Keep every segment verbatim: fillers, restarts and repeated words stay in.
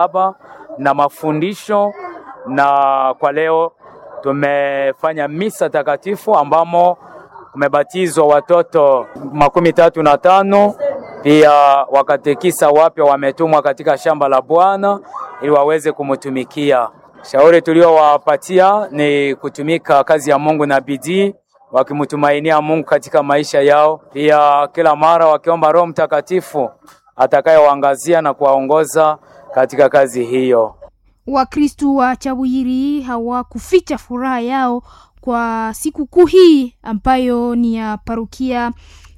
hapa na mafundisho, na kwa leo tumefanya misa takatifu ambamo kumebatizwa watoto makumi tatu na tano. Pia wakatekisa wapya wametumwa katika shamba la Bwana ili waweze kumtumikia. Shauri tuliowapatia ni kutumika kazi ya Mungu na bidii, wakimtumainia Mungu katika maisha yao. Pia kila mara wakiomba Roho Mtakatifu atakayewaangazia na kuwaongoza katika kazi hiyo. Wakristo wa Chabuyiri hawakuficha furaha yao kwa siku kuu hii ambayo ni ya parokia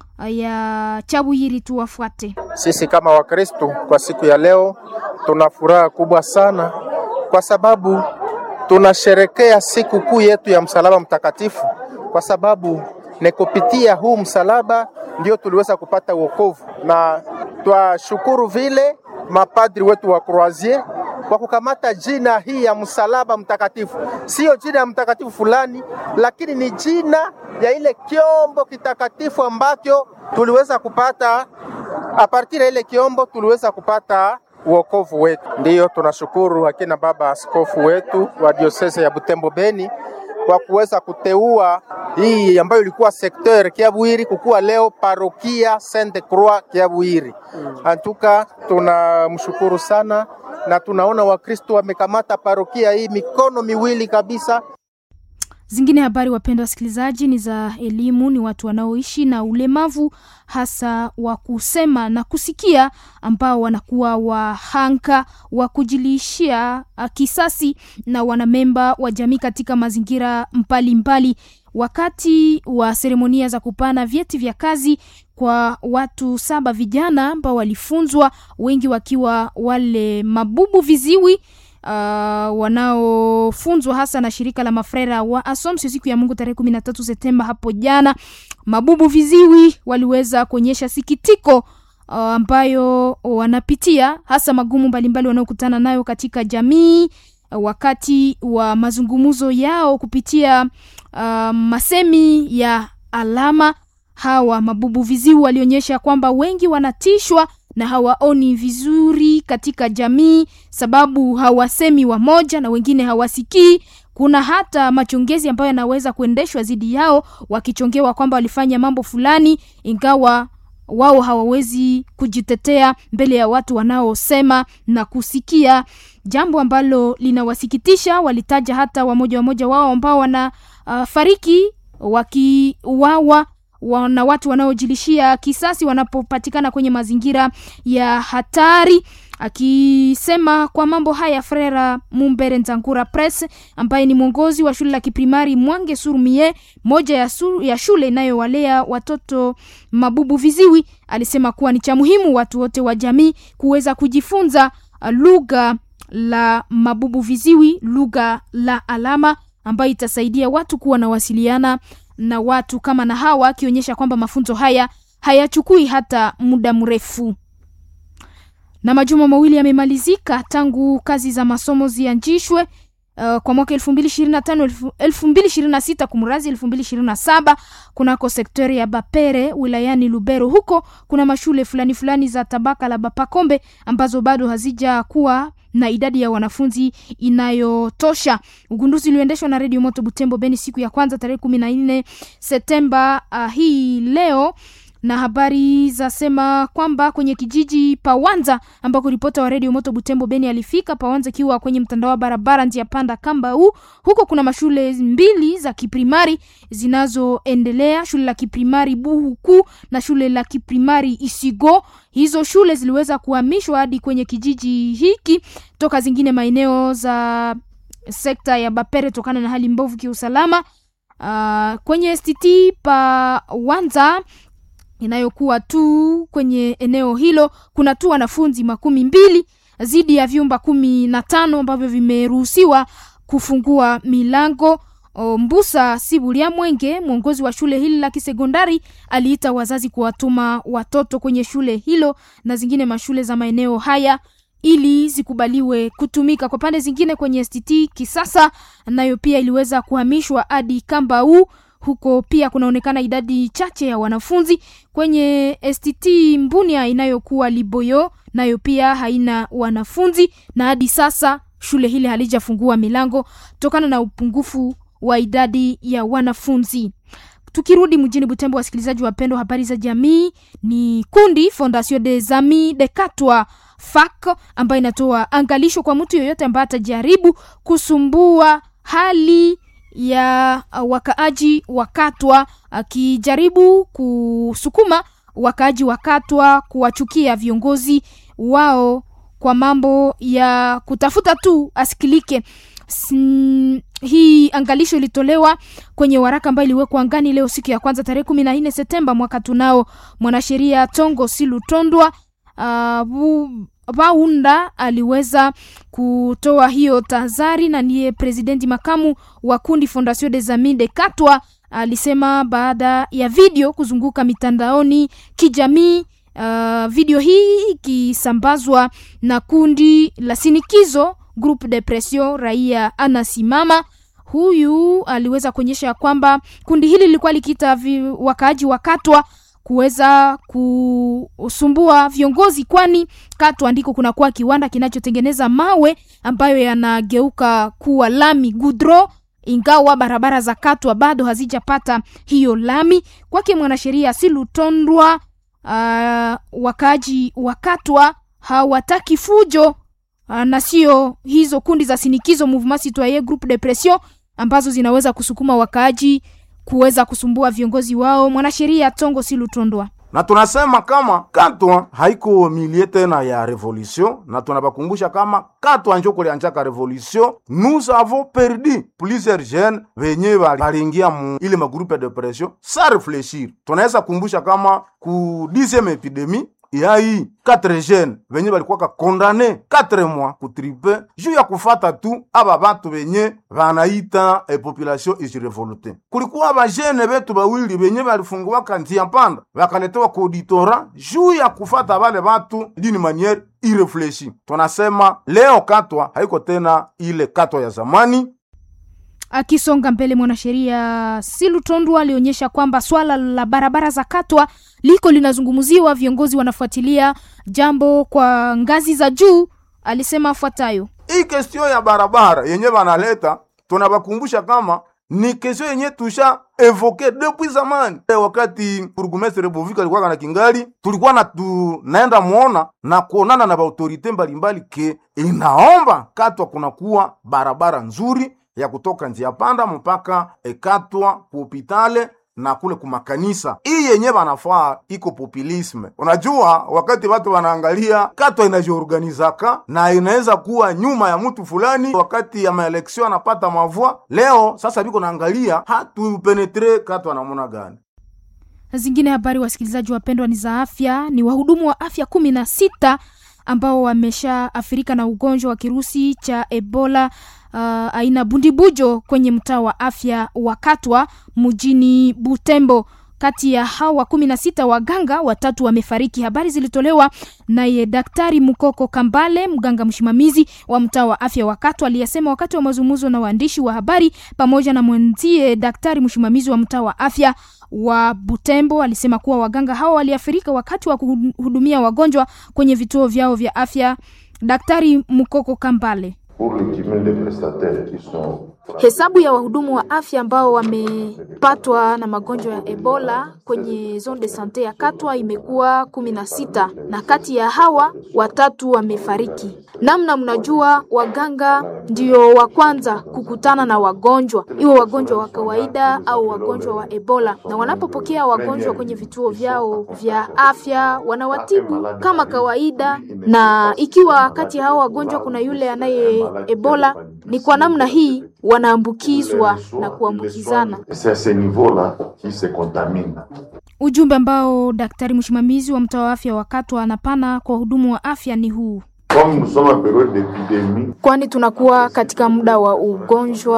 ya Chabuyiri. Tuwafuate. Sisi kama Wakristo kwa siku ya leo tuna furaha kubwa sana kwa sababu tunasherekea siku kuu yetu ya msalaba mtakatifu, kwa sababu ni kupitia huu msalaba ndio tuliweza kupata wokovu, na twashukuru vile mapadri wetu wa Croisier kwa kukamata jina hii ya msalaba mtakatifu. Sio jina ya mtakatifu fulani, lakini ni jina ya ile kiombo kitakatifu ambacho tuliweza kupata. A partir ya ile kiombo tuliweza kupata wokovu wetu. Ndiyo tunashukuru akina baba askofu wetu wa diocese ya Butembo Beni kwa kuweza kuteua hii ambayo ilikuwa secteur Kiabuiri kukuwa leo parokia Sainte Croix Kiabuiri. Antuka tunamshukuru sana, na tunaona Wakristo wamekamata parokia hii mikono miwili kabisa. Zingine habari, wapendwa wasikilizaji, ni za elimu. Ni watu wanaoishi na ulemavu hasa wa kusema na kusikia ambao wanakuwa wahanga wa kujilishia kisasi na wanamemba wa jamii katika mazingira mbalimbali. Wakati wa seremonia za kupana vyeti vya kazi kwa watu saba vijana ambao walifunzwa, wengi wakiwa wale mabubu viziwi Uh, wanaofunzwa hasa na shirika la mafrera wa Assumption siku ya Mungu tarehe kumi na tatu Septemba hapo jana, mabubu viziwi waliweza kuonyesha sikitiko uh, ambayo wanapitia, hasa magumu mbalimbali wanaokutana nayo katika jamii uh, wakati wa mazungumzo yao kupitia uh, masemi ya alama. Hawa mabubu viziwi walionyesha kwamba wengi wanatishwa na hawaoni vizuri katika jamii sababu hawasemi wamoja na wengine hawasikii. Kuna hata machongezi ambayo yanaweza kuendeshwa dhidi yao, wakichongewa kwamba walifanya mambo fulani ingawa wao hawawezi kujitetea mbele ya watu wanaosema na kusikia, jambo ambalo linawasikitisha. Walitaja hata wamoja wamoja wao ambao wana uh, fariki wakiuawa na watu wanaojilishia kisasi wanapopatikana kwenye mazingira ya hatari. Akisema kwa mambo haya, Frera Mumbere Nzankura Press ambaye ni mwongozi wa shule la kiprimari Mwange Surumie, moja ya, su, ya shule inayowalea watoto mabubu viziwi, alisema kuwa ni cha muhimu watu wote wa jamii kuweza kujifunza lugha la mabubu viziwi, lugha la alama ambayo itasaidia watu kuwa na wasiliana na watu kama na hawa, akionyesha kwamba mafunzo haya hayachukui hata muda mrefu. Na majuma mawili yamemalizika tangu kazi za masomo zianzishwe uh, kwa mwaka elfu mbili ishirini na tano elfu mbili ishirini na sita kumrazi elfu mbili ishirini na saba kunako sektori ya Bapere wilayani Lubero. Huko kuna mashule fulani fulani za tabaka la Bapakombe ambazo bado hazija kuwa na idadi ya wanafunzi inayotosha. Ugunduzi uliendeshwa na Radio Moto Butembo Beni siku ya kwanza tarehe kumi na nne Septemba uh, hii leo, na habari za sema kwamba kwenye kijiji Pawanza ambako ripota wa Radio Moto Butembo Beni alifika. Pawanza kiwa kwenye mtandao wa barabara njia panda kamba huu, huko kuna mashule mbili za kiprimari zinazoendelea, shule la kiprimari Buhuku na shule la kiprimari Isigo. Hizo shule ziliweza kuhamishwa hadi kwenye kijiji hiki toka zingine maeneo za sekta ya Bapere tokana na hali mbovu kiusalama. Uh, kwenye S T T Pawanza inayokuwa tu kwenye eneo hilo kuna tu wanafunzi makumi mbili zidi ya vyumba kumi na tano ambavyo vimeruhusiwa kufungua milango. Mbusa Sibulia Mwenge, mwongozi wa shule hili la kisekondari, aliita wazazi kuwatuma watoto kwenye shule hilo na zingine mashule za maeneo haya ili zikubaliwe kutumika. Kwa pande zingine kwenye S T T Kisasa nayo pia iliweza kuhamishwa hadi Kambau. Huko pia kunaonekana idadi chache ya wanafunzi kwenye S T T Mbunia inayokuwa Liboyo, nayo pia haina wanafunzi, na hadi sasa shule hili halijafungua milango tokana na upungufu wa idadi ya wanafunzi. Tukirudi mjini Butembo, wasikilizaji wapendwa, habari za jamii, ni kundi Fondation des Amis de Katwa F A C ambayo inatoa angalisho kwa mtu yoyote ambaye atajaribu kusumbua hali ya wakaaji wa Katwa, akijaribu kusukuma wakaaji wa Katwa kuwachukia viongozi wao kwa mambo ya kutafuta tu asikilike. Sin, hii angalisho ilitolewa kwenye waraka ambayo iliwekwa angani leo siku ya kwanza tarehe kumi na nne Septemba mwaka tunao. Mwanasheria Tongo Silutondwa uh, Baunda aliweza kutoa hiyo tahadhari, na ndiye presidenti makamu wa kundi Fondation des Amis de Katwa. Alisema baada ya video kuzunguka mitandaoni kijamii, uh, video hii ikisambazwa na kundi la sinikizo Groupe de Pression Raia Anasimama. Huyu aliweza kuonyesha kwamba kundi hili lilikuwa likiita wakaaji wa Katwa kuweza kusumbua viongozi, kwani Katwa ndiko kuna kuwa kiwanda kinachotengeneza mawe ambayo yanageuka kuwa lami gudro, ingawa barabara za Katwa bado hazijapata hiyo lami. Kwake mwanasheria Silutondwa, uh, wakaaji wa Katwa hawataki fujo, uh, na sio hizo kundi za sinikizo Mouvement Citoyen Groupe de Pression ambazo zinaweza kusukuma wakaaji kuweza kusumbua viongozi wao. Mwanasheria Tongo Silutondwa: na tunasema kama Katwa haiko milie tena ya revolution, na tunabakumbusha kama Katwa njoo kulianzaka revolution. Nous avons perdu plusieurs jeunes venye balingia mu ile ma groupe de pression sans réfléchir. Tunaweza kumbusha kama ku dixième épidémie ya hii quatre jeunes venye balikuwa ka condamné quatre mois kutripe juu ya kufata tu aba batu venye vanaita e population isirevolte. Kulikuwa ba jeunes betu bawili venye balifungwa kantia panda bakaletewa ku auditora juu ya kufata bale batu d'une manière irréfléchie. Tunasema leo Katwa haiko tena ile Katwa ya zamani. Akisonga mbele, mwanasheria Silutondwa alionyesha kwamba swala la barabara za Katwa liko linazungumziwa, viongozi wanafuatilia jambo kwa ngazi za juu. Alisema afuatayo: hii question ya barabara yenye banaleta tunabakumbusha kama ni question yenye tusha evoke depuis zamani. Wakati burgomestre Bovika alikuwa kana kingali, tulikuwa na tunaenda muona na kuonana na autorite mbalimbali ke inaomba Katwa kunakuwa barabara nzuri ya kutoka njia panda mpaka Katwa ku hospitali na kule kumakanisa. Hii yenye banafaa iko populisme. Unajua wakati watu wanaangalia Katwa inajiorganizaka na inaweza kuwa nyuma ya mtu fulani wakati ya maeleksio anapata mavua. Leo sasa biko naangalia hatu penetre Katwa namuna gani. Zingine habari, wasikilizaji wapendwa, ni za afya. Ni wahudumu wa afya kumi na sita ambao wamesha afirika na ugonjwa wa kirusi cha Ebola uh, aina bundibujo kwenye mtaa wa afya wa Katwa mjini Butembo. Kati ya hawa kumi na sita waganga watatu wamefariki. Habari zilitolewa na Daktari Mukoko Kambale, mganga msimamizi wa mtaa wa afya wa Katwa, aliyesema wakati wa mazungumzo na waandishi wa habari pamoja na mwenzie daktari msimamizi wa mtaa wa afya wa Butembo. Alisema kuwa waganga hao waliafirika wakati wa kuhudumia wagonjwa kwenye vituo vyao vya afya. Daktari Mukoko Kambale: hesabu ya wahudumu wa afya ambao wamepatwa na magonjwa ya Ebola kwenye zone de sante ya Katwa imekuwa kumi na sita, na kati ya hawa watatu wamefariki. Namna mnajua waganga ndio wa kwanza kukutana na wagonjwa, iwe wagonjwa wa kawaida au wagonjwa wa Ebola, na wanapopokea wagonjwa kwenye vituo vyao vya afya wanawatibu kama kawaida, na ikiwa kati ya hao wagonjwa kuna yule anaye Ebola, ni kwa namna hii wanaambukizwa na kuambukizana. Ujumbe ambao daktari msimamizi wa mtaa wa afya wa Katwa anapana kwa wahudumu wa afya ni huu: kwani tunakuwa katika muda wa ugonjwa,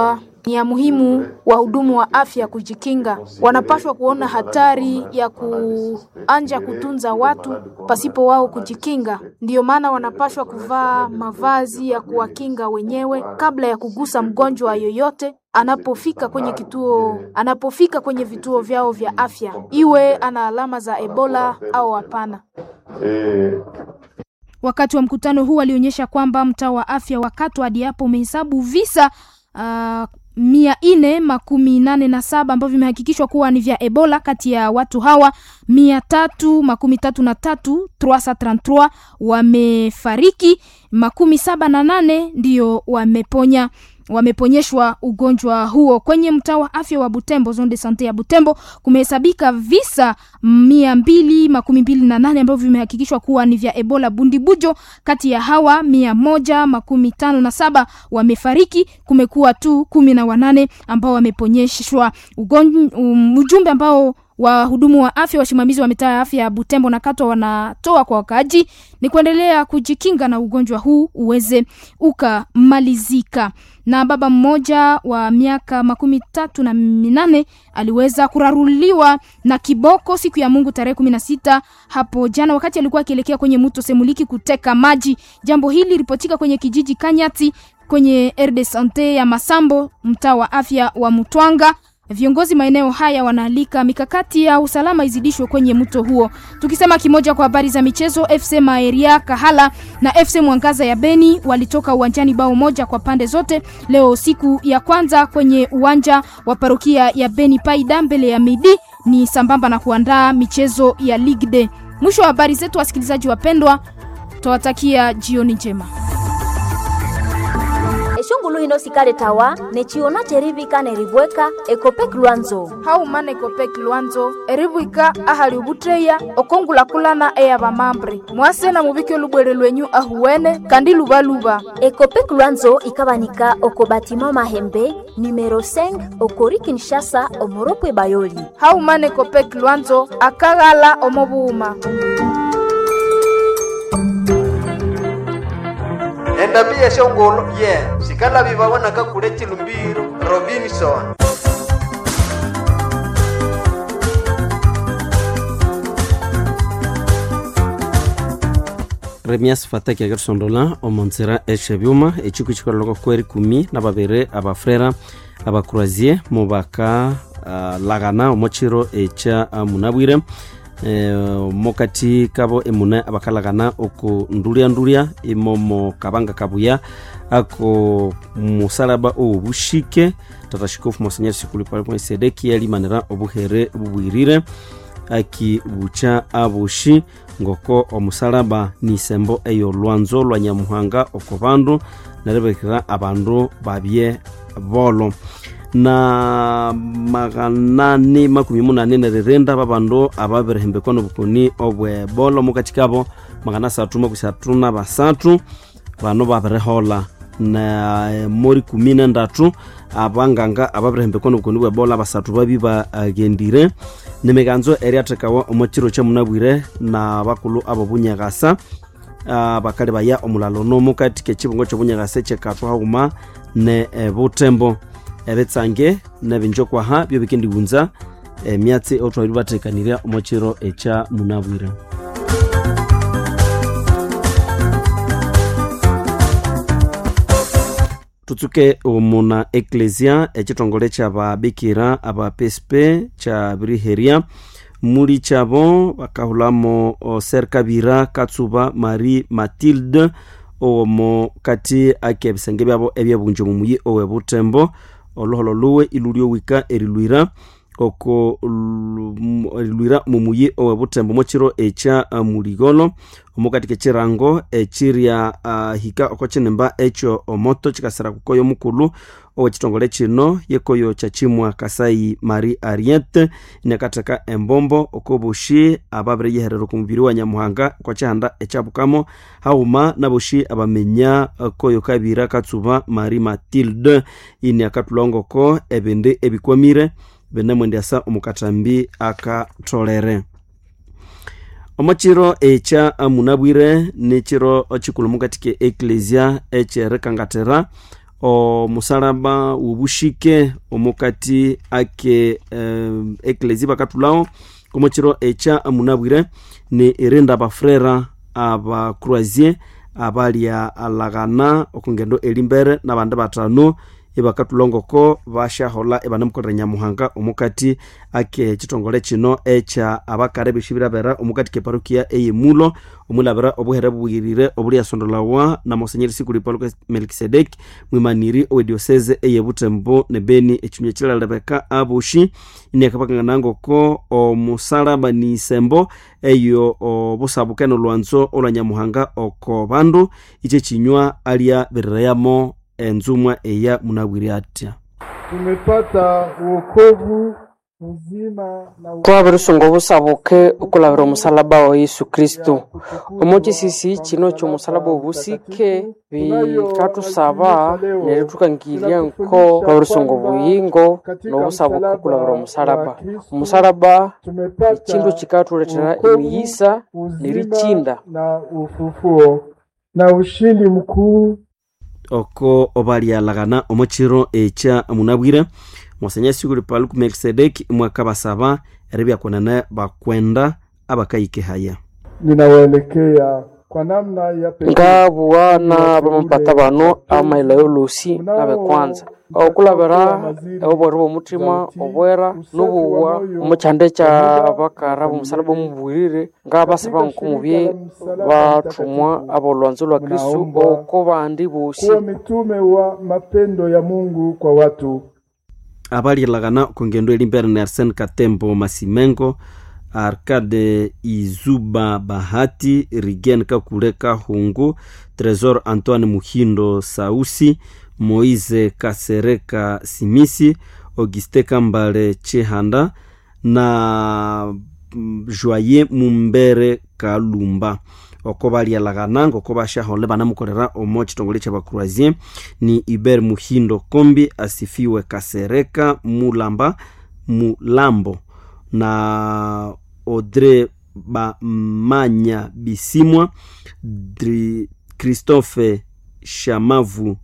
Ni ya muhimu wahudumu wa afya kujikinga. Wanapaswa kuona hatari ya kuanja kutunza watu pasipo wao kujikinga. Ndiyo maana wanapaswa kuvaa mavazi ya kuwakinga wenyewe kabla ya kugusa mgonjwa yoyote anapofika kwenye kituo anapofika kwenye vituo vyao vya afya, iwe ana alama za Ebola au hapana. Wakati wa mkutano huu alionyesha kwamba mtaa wa afya wa Katwa hadi hapo umehesabu visa uh, mia ine makumi nane na saba ambavyo vimehakikishwa kuwa ni vya Ebola. Kati ya watu hawa mia tatu makumi tatu na tatu trois cent trente-trois wamefariki, makumi saba na nane ndio wameponya wameponyeshwa ugonjwa huo. Kwenye mtaa wa afya wa Butembo, zone de santé ya Butembo, kumehesabika visa mia mbili makumi mbili na nane ambavyo vimehakikishwa kuwa ni vya Ebola Bundibujo. Kati ya hawa mia moja makumi tano na saba wamefariki, kumekuwa tu kumi na wanane ambao wameponyeshwa ugonjwa. Um, ujumbe ambao wahudumu wa afya, wasimamizi wa mitaa ya afya ya Butembo na Katwa wanatoa kwa wakaaji ni kuendelea kujikinga na ugonjwa huu uweze ukamalizika. Na baba mmoja wa miaka makumi tatu na minane aliweza kuraruliwa na kiboko siku ya Mungu tarehe kumi na sita hapo jana, wakati alikuwa akielekea kwenye mto Semuliki kuteka maji. Jambo hili ripotika kwenye kijiji Kanyati kwenye R D Santé ya Masambo, mtaa wa afya wa Mutwanga. Viongozi maeneo haya wanaalika mikakati ya usalama izidishwe kwenye mto huo. Tukisema kimoja kwa habari za michezo, F C Maeria Kahala na F C Mwangaza ya Beni walitoka uwanjani bao moja kwa pande zote leo siku ya kwanza kwenye uwanja wa parokia ya Beni Paida mbele ya Midi, ni sambamba na kuandaa michezo ya Ligue D. Mwisho wa habari zetu, wasikilizaji wapendwa, tuwatakia jioni njema. Eshongulu hino sikale tawa nechiona cherivika neribweka Ekopek Luanzo. Hau mane Ekopek Luanzo eribwika ahali ubutreya okongula kulana eya bamambre. Mwase na mubike lubwere lwenyu ahuwene kandi lubaluba. Ekopek Luanzo ikabanika okobatima Mahembe numero cinq okori Kinshasa omoropwe Bayoli. Hau mane Ekopek Luanzo akagala omobuuma. Endabia shongolo ye yeah. Sikala bibawana kakuleti Lumbiro Robinson. Remias Fataki ya Gersondola omonzera eshebyuma echiku chikoloko kweri kumi na babere abafrera abakurazie mubaka uh, lagana omochiro echa uh, munabwire e, mokati kabo emune abakalagana oku ndulia ndulia imomo kabanga kabuya ako musalaba obushike tatashikofu Monseigneur Sikulipa kwa Sedeki yalimanira obuhere bubwirire aki bucha abushi ngoko omusalaba ni sembo eyo Lwanzo lwa Nyamuhanga okubandu narebekira abandu babye bolo na maganani makumi munane nerenda babandu ababerehembe kono bukuni obwe bolo mukatikabo magana satu makusatuna basatu bano baberehola na mori kumi na ndatu abanganga ababerehembe kono bukuni obwe bolo basatu babi bagendire nemeganzo eriatekawa omotiro cha munabwire na bakulu ababunyagasa abakale baya omulalo no mukati kechibongo cyo bunyagasa chekatwa huma ne e, Butembo ebetsange nebinjokwa ha byo bikindi bunza e, myatsi otwa batekanira omochiro echa munabwire. Tutsuke omuna Ecclesia echitongole cha babikira aba P S P cha Briheria muri chabo bakahulamo Serkabira Katsuba Marie Mathilde omo kati akebisenge byabo ebyabunjo mumuyi owe Butembo oloholo luwe ilulio wika eriluira oko eriluira mumuyi owe Butembo mochiro echa uh, muligolo omukati kechirango echiria uh, hika okochenemba echo omoto chikasara kukoyo mukulu owe chitongole chino yekoyo chachimwa Kasai Marie Ariete inakataka embombo okobushi ababre yeherero kumubiri wa Nyamuhanga kwa chanda echabukamo hauma nabushi abamenya uh, koyo Kabira Katsuba Marie Mathilde inakatulongo ko ebende ebikwamire bene mwendiasa omukatambi akatolere. Omochiro echa munabwire ni chiro ochikulu mukatike Ecclesia eche rekangatera omusalaba ubushike omukati ake um, eklezi bakatulao komokiro echa munabwire ni erenda abafrera abakroisier abalia alagana okungendo elimbere nabandi batano ibakatulongoko bashahola ibanamukorera Nyamuhanga omukati ake chitongole chino echa abakare bishibira bera omukati ke parokia eyemulo omulabera obuhere bubwirire obuli asondolawa na Monseigneur Sikuli Paul Melkisedek mwimaniri o diocese eyebutembo ne Beni echinywe chilalebeka abushi ini akabakanga ngoko omusalaba ni sembo eyo obusabuke no lwanzo ola Nyamuhanga oko bandu iche chinywa alia bereyamo enzumwa eya munabwiri atya. Tumepata wokovu mzima na twabirusunga obusabuke okulabira omusalaba wa Yesu Kristo omochi sisi chino cho musalaba obusike bikatusaba nerutukangirya nko twabirusunga obuyingo n'obusabuke okulabira omusalaba omusalaba ikindu kikatuletera emiyisa nerichinda na ufufuo na ushindi mkuu oko obalia lagana omochiro echa munabwire Monseigneur Sikuli Paul Melkisedek mwaka basaba eribya konana bakwenda abakayike haya ninawaelekea kwa namna ya pekee ngabuwana bampata bano amailo lusi nabe kwanza okulabera oboro omutima obwera nubuwa omuchande cha bakara omusalaba omubwirire ngabasaba nkumubye batumwa abolwanzo lwa Kristo oko bandi bosi mitume wa mapendo ya Mungu kwa watu abali lagana kongendo elimbere na Arsene Katembo Masimengo Arcade Izuba Bahati Rigen Kakuleka Hungu Tresor Antoine Muhindo Sausi Moise Kasereka Simisi Auguste Kambale Chehanda na Joye Mumbere Kalumba okobali lagana ngokobasha hole banamukorera omochi tongole cha bakroisier ni Iber Muhindo Kombi Asifiwe Kasereka Mulamba Mulambo na Audrey Bamanya Bisimwa Dri Christophe Shamavu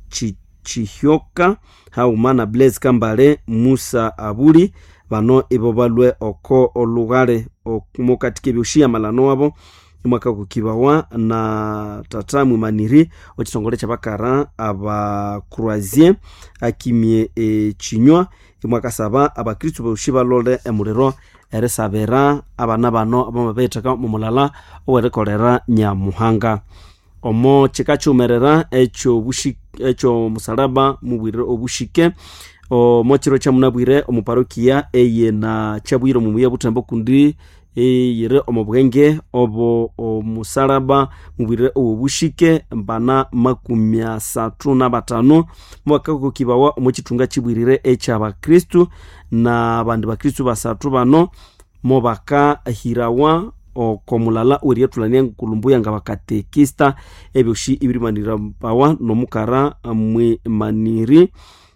Chihyoka haumana Blaise Kambale Musa Abuli bano ibo balwe oko olugare okumokatike byoshia malano abo mwaka kukibawa na tatamu maniri ochitongole cha bakara aba croisier akimie e chinywa mwaka saba abakristo boshiba lole emurero eresabera abana bano abamabetaka mumulala owerekolera Nyamuhanga omo chikachumerera echo bushike echo musalaba mubwire obushike o mochiro cha munabwire omuparokia eye na chabwiro mumuya butambo kundi eyire omubwenge obo omusalaba mubwire obushike mbana makumya satu na batano mwaka kukibawa omuchitunga chibwirire echa abakristo na bandi bakristo basatu bano mobaka hirawa okomulala uriye tulania kulumbuya nga bakatekista ebyoshi ibirimanira bawa nomukara mwe maniri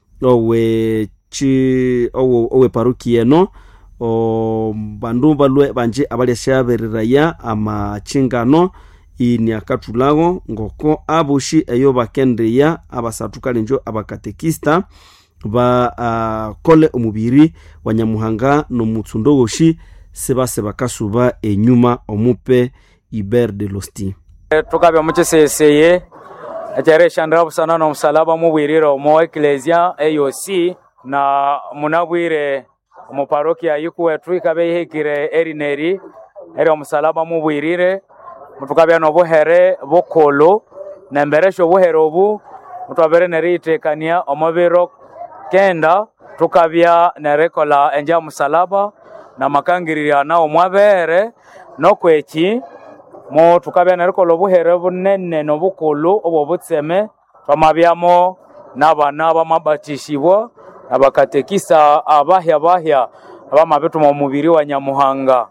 owe chi owe, owe parokia no o bandu balwe banje abali shabereraya ama chingano ini akatulago ngoko abushi eyo bakendeya abasatukalenjo abakatekista ba uh, kole omubiri wa Nyamuhanga no mutsundogoshi seba seba kasuba enyuma omupe Iber de Losti tukabya mucheseseye atere shandra sana no msalaba mubwiriro mo ecclesia eyosi na munabwire mu parokia yikuwe twikabe hekire erineri eri omusalaba mubwirire mutukabya no buhere bokolo na mberesho buhere obu mutwabere neritekania omobiro kenda tukabya nerekola enja musalaba na makangirira na omwabere nokwechi mo tukabya nerekola obuhere bunene no bukolo obo butseme twamabyamo nabana bamabatishibwa abakatekisa abahya bahya abamabetu mu mubiri wa Nyamuhanga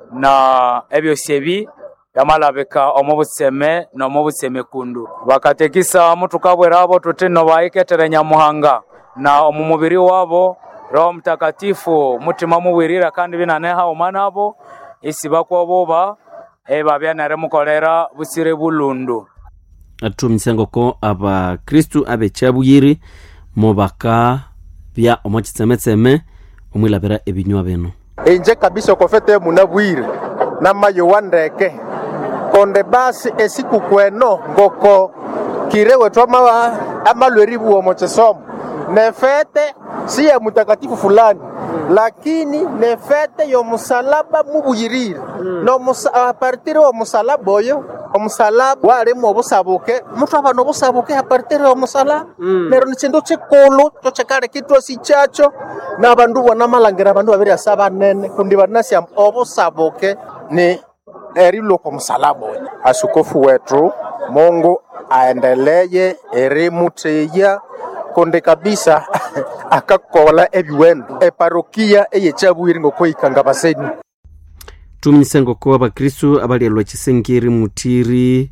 na ebyo sebi yamalabeka omubutseme no mubutseme kundu bakatekisa mutukabwera abo tutino baiketere Nyamuhanga na omumubiri wabo Roho Mtakatifu mutima mubwirira kandi binaneha omanabo isi bakwo boba eba byanare mukolera busire bulundu atumisengo ko abakristu abechabuyiri mobaka bya omwachitsemetseme omwilabira ebinywa bino inje kabisa kofete munabwire namayo wandeke konde basi esiku kweno ngoko kirewe twama amalweribu omochesomo nefete si ya mutakatifu fulani lakini nefete yo musalaba mubuyirire mm. no musa, a partir wa musalaba oyo omusalaba wale mu busabuke mutu abano busabuke a partir wa musalaba mm. nero nichendo chikulu to chakare kitu sichacho na bandu wana malangira bandu babiri asaba nene kundi banasi obusabuke ni erilo kwa musalaba asukofu wetu Mungu aendeleye erimuteya konde kabisa akakola ebiwendo eparokia eyechabwiri ngokoikanga baseni tuminsengo ko abakristu abalelwa chisengeri mutiri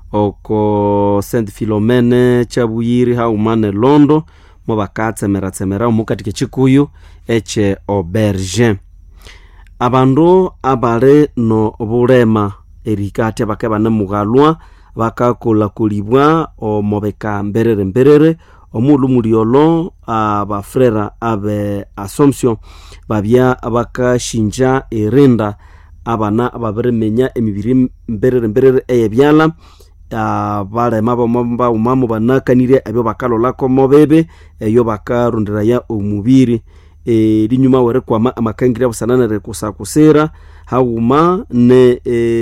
oko Saint Philomene chabwiri haumane londo mo bakatsemera tsemera omukatike chikuyu eche auberge abandu abale no bulema erikati abakeba nemugalwa bakakola kulibwa omobeka mberere mberere omulu muliolo abafrera abe Assumption babya abakashinja erenda abana ababeremenya emibiri mberere mberere eyebyala abale mabo mamba umamu banakanire abyo bakalolako mobebe eyo bakarondera ya omubiri e linyuma were kwa amakangira busanana rekusa kusera hauma ne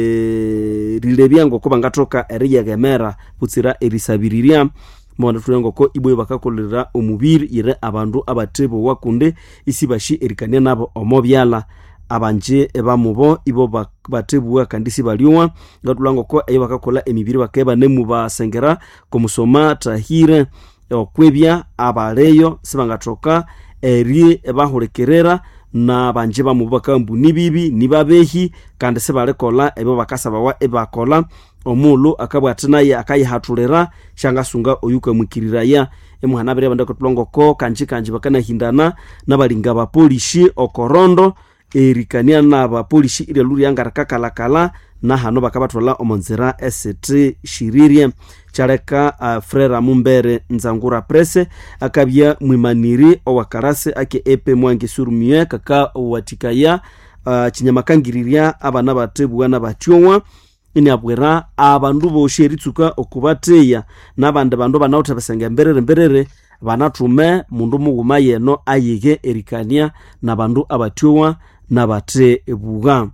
e, rilebyango ko bangatoka eriyegemera butsira erisabiriria mwana tulengo ko iboye bakakolera omubiri ire abandu abatebo wakunde isibashi erikania nabo omobyala abanje ebamubo ibo batebuwa kandisi baliwa ngatulango ko eyo bakakola emibiri bakeba nemu basengera komusoma tahire okwebya abaleyo sibangatoka eri ebahulekerera na banje bamubaka mbuni bibi nibabehi kandi sebalekola ebo bakasaba wa ebakola omulu akabwatina ya akayihatulera shangasunga oyuka mukiriraya emuhana bere bandako tulongo ko kanji kanji bakana hindana nabalinga ba polishi okorondo erikania na ba polishi ile luri yangaraka kalakala na hano bakabatwala omonzera S T shiririe chareka uh, frera mumbere nzangura presse akabya mwimaniri owakarase ake epe mwangi surumie kaka watikaya uh, kinyamakangiriria abana batebuwa na batyowa ini abwera abandu bosheritsuka okubateya nabande bandu banawutha basenge mberere mberere banatume mundu muguma yeno ayige erikania nabandu abatyowa nabate ebuga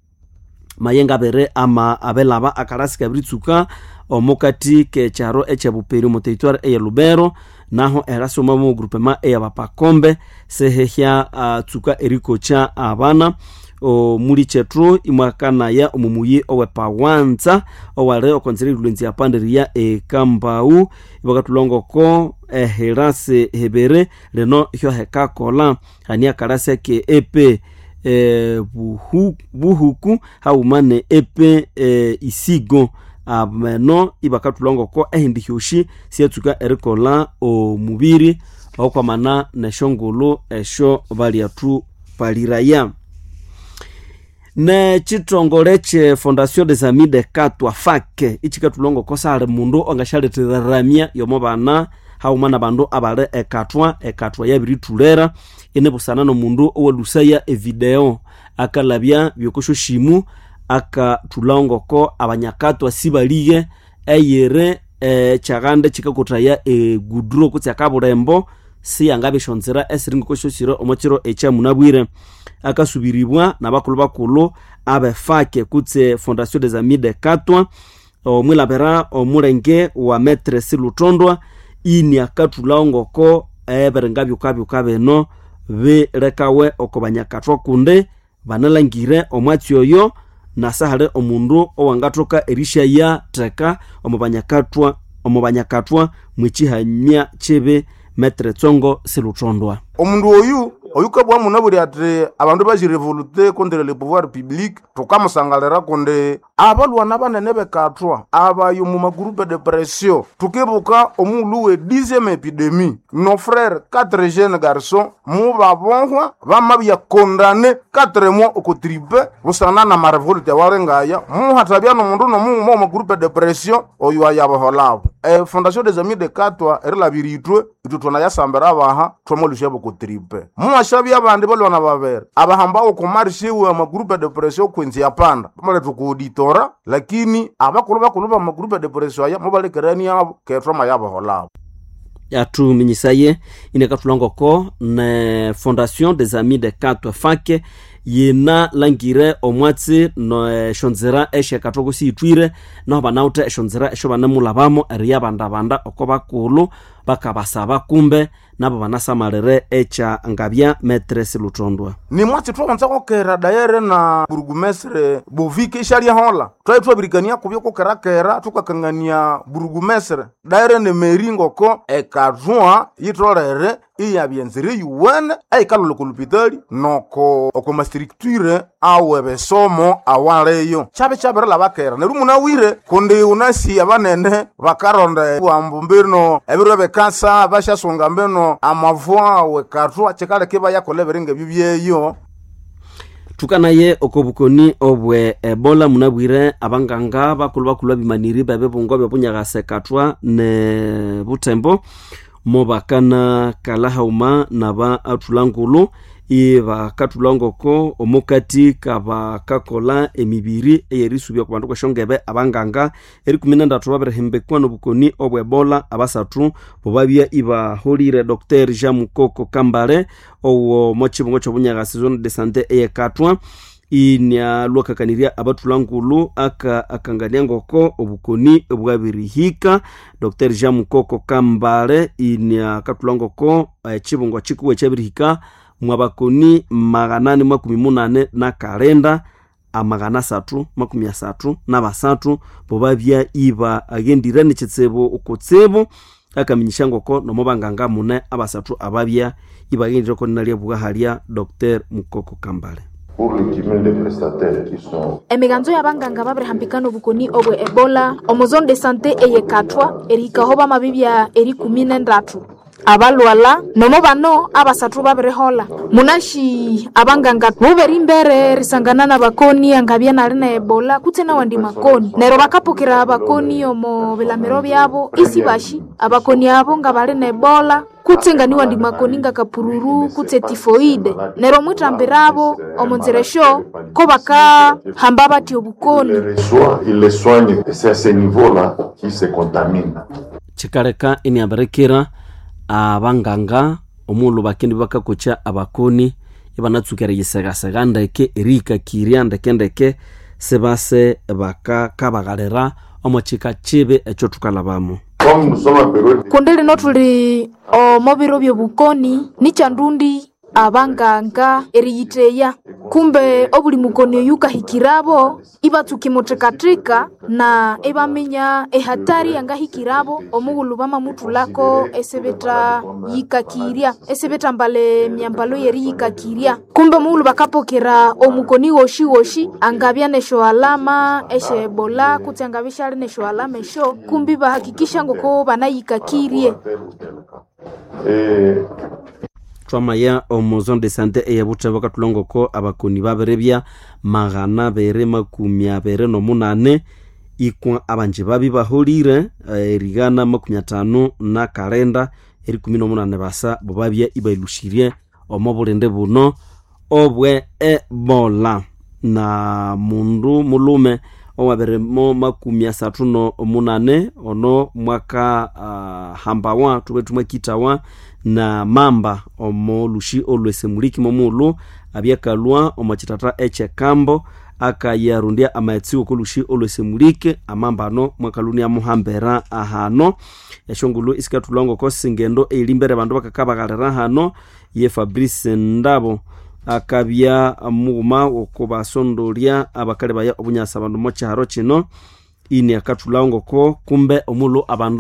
mayenga bere ama abelaba akarasi kabritsuka omokati ke charo echebuperi mu territoire e Lubero naho erasoma mu groupement e abapakombe sehehya uh, tsuka eriko cha abana o muri chetro imakana ya omumuyi owe pawanza owale okonzeri lulenzi apanderia e kambau ibakatulongo ko eherase hebere leno hyo hekakola hania karase ke epe e buhu buhuku haumane epe e, isigo ameno ibakatulongo ko ehindi hyoshi siatsuka erikola o mubiri okwa mana neshongolo esho baliatu paliraya ne chitongoleche Fondation des Amis de Katwa fake ichikatulongo ko sale mundu ongashaleteraramia yomo bana haumana bandu abale ekatwa ekatwa yabiritulera ene busana no mundu owalusaya e video akalabya byokosho shimu aka tulongo ko abanyakatwa sibalige eyere e, chagande chikakotaya e gudro kutsi akaburembo si yangabe shonzera esiringo kosho siro omochiro echa munabwire akasubiribwa nabakulu bakulu abefake kutse Fondation des Amis de Katwa omwilabera omulenge wa Maître Silutondwa ini akatulongo ko eberengabyo kabyo kabeno be rekawe okobanyakatwa kunde banalangire omwatsi oyo nasahale omundu owangatoka erisha ya teka omubanyakatwa omubanyakatwa mwichihanya chebe Maître Tsongo Silutondwa omundu oyu oyuka bwa munaburi ati abandu bajirevolute contre le pouvoir public tukamusangalera konde abalwana banene bekatwa abayo mu magroupe de pression tukibuka omulu we dixième épidémie nos frères quatre jeunes garçons mu babonhwa bamabya condamné quatre mois okutripe busana na marevolte warengaya mu hatabya no mundu no mu mu magroupe de pression oyo ayabaholabo e fondation des amis de katwa erlabiritwe itutona yasambera abaha twamolusha bokutripe mu ashabya abandi balwana babere abahamba okumarishe wa magroupe de pression kwenzi yapanda bamale tukuditora lakini abakulu bakulu ba magroupe de pression ya mubalekerani yabo ketwa yabaholabo atuminyisaye inekatulangoko ne fondation des amis de katwa fake yina langire omwatsi no eshonzera eshe katoko si itwire no banaute eshonzera esho banemulabamo eriya banda banda okobakulu bakabasaba kumbe nabo banasamalere echa ngabya metres lutondwa ni mwatsi twonza kokera dayere na burugumestre bovike ishali hola twaitwa birikania kubyo kokerakera tukakangania burugumestre dayere ne meringo ko ekazwa yitrolere iya bienzere yuwene ay kalolo kulupitali noko okoma structure awe besomo awaleyo chabe chabere la bakera ne rumuna wire konde unasi abanene bakaronde wambumbino ebiro bekasa bashasonga mbeno amavwa we katwa chekale kiba yakoleberenge bibyeyo tukanaye okobukoni obwe ebola munabwire abanganga bakulu bakulu bimaniri babebungo byabunyagase katwa ne butembo mobakana kalahauma naba atulangulu iba katulangoko omukati kaba kakola emibiri eyerisubya kubantu kweshongebe abanganga eri kumi na tatu babirehembekwa nobukoni obwebola abasatu bobabya iba holire Docteur Jean Mukoko Kambale owo mochibongo chobunyagasi zone de santé eyekatwa inya lwakakaniria abatulangulu aka akangania ngoko obukoni obwabirihika Docteur Jean Mukoko Kambale inya katulangoko chibongo chikuwe chabirihika mwabakoni maganani makumi munane na kalenda amagana satu makumi asatu na basatu bobabya iba agendirani chitsebo ukutsebo akaminyisha ngoko no mobanganga mune abasatu ababya iba agendirako ko nalia buga halia Docteur Mukoko Kambale pour le cumul des prestataires qui sont emiganzo yabanganga babirihambikano bukoni obwe ebola omozone de santé eyekatwa erika hoba mabibya eri kumi na ndatu abalwala nomo bano abasatu babirehola munashi abanganga buberi mbere risangana na bakoni angabya nali na ebola kutena wandi makoni nero bakapokera abakoni omo bilamiro byabo isibashi abakoni abo ngabali na ebola kutsenga wandi makoni ngakapururu kutse tifoide nero mwitambirabo omonzeresho ko baka hamba bati obukoni il les soigne et c'est à ce niveau là qui se contamine chikareka ini abarekera abanganga omulu bakindi bakakocha abakoni ibanatsukera yisega ndeke erika kiria ndeke ndeke sebase baka kabagalera omochika chibe echo tukalabamo kundele notuli o mobiro byo bukoni ni chandundi abanganga eriyiteya kumbe obuli mukoni yuka hikirabo ibatsuki motrekatreka na ebamenya ehatari anga hikirabo omugulu bama mutulako esebeta yikakiria esebeta mbale myambalo yeri yikakiria kumbe mugulu bakapokera omukoni woshi woshi angabya nesho alama eshe ebola kutsangabisha nesho alama esho kumbi bahakikisha ngoko bana yikakirie eh twama ya omozone de santé eyabuta bakatulongoko abakoni baberebya magana bere makumi abere no munane ikwa abanje babi baholire erigana makumi atano na kalenda eri kumi na munane basa bobabya ibailushirie omobulende buno obwe ebola na mundu mulume owabere mo makumi asatu no munane ono mwaka uh, hambawa tubetumwe kitawa na mamba omo lushi olwesemuliki momulu abyakalwa omachitata eche kambo akayarundia amaetsi okolushi olwesemulike amamba no mwakaluni ya muhambera ahano eshongulu isikatulongo ko singendo elimbere bandu bakakabagalera hano ye Fabrice Ndabo akabya muguma okubasondolia abakale baya obunyasa bandu mocharo chino ini akatulongo ko kumbe omulu abandu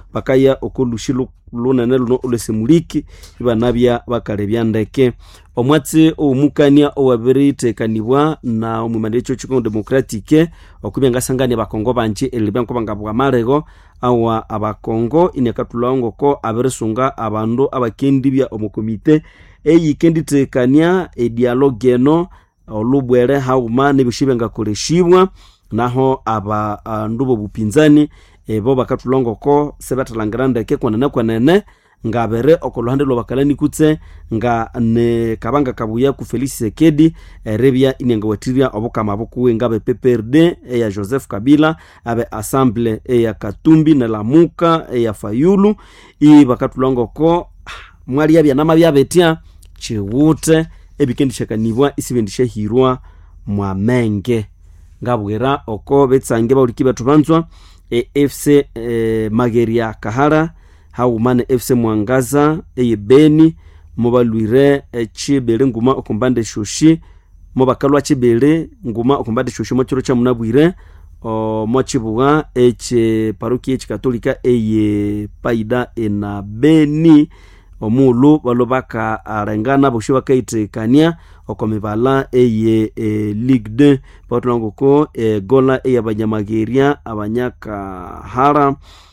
bakaya okolushi lunene luno olesemuliki ibanabya bakalebya ndeke omwatsi omukania owabiritekanibwa na omwimande echo Congo Democratique okubyenga sangania bakongo banje elibyanko bangabwa marego awa abakongo inekatulongo ko abirisunga abandu abakendibya omukomite eyikenditeekania edialogue eno olubwere hauma nebishibenga koleshibwa naho aba ndubo bupinzani ebo bakatulongo ko sebatalangiranda ke kwanana kwanene ngabere okoluhande lo bakalani kutse nga ne kabanga kabuya ku Felix Sekedi erebya inenga watiria obukama bukuwe ngabe P P R D ya Joseph Kabila abe Assemble ya Katumbi na Lamuka ya Fayulu i bakatulongo ko mwali yabya namabya betia chiwute ebikendishakanibwa isibendisha hirwa mwa menge ngabwera oko betsange bawuliki batubanzwa e F C e, Mageria Kahara haumane F C Mwangaza eye Beni mobalwire e, chibele nguma okombande shoshi mobakalwa chibele nguma okombande shoshi mochiro cha munabwire o mochibuwa eche parokia chikatolika eye Paida ena Beni omulu balobaka arengana bosho bakaitekania okomibala eye e, Ligue deux patulongo ko e, gola eye abanyamageria abanyaka hara